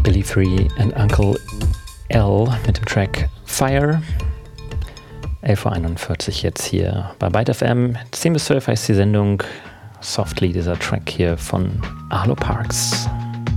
Billy Free and Uncle L mit dem Track Fire. 11.41 Uhr jetzt hier bei Byte FM. 10 bis 12 heißt die Sendung. Softly, dieser Track hier von Arlo Parks.